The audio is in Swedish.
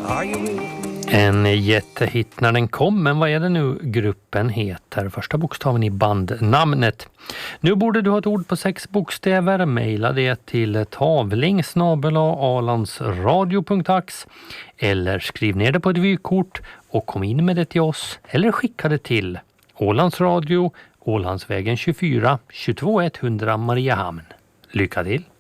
En jättehit när den kom, men vad är det nu gruppen heter? Första bokstaven i bandnamnet. Nu borde du ha ett ord på 6 bokstäver. Maila det till tavling@alandsradio.ax eller skriv ner det på ett vykort och kom in med det till oss eller skicka det till Ålands Radio, Ålandsvägen 24, 22 100 Mariehamn. Lycka till!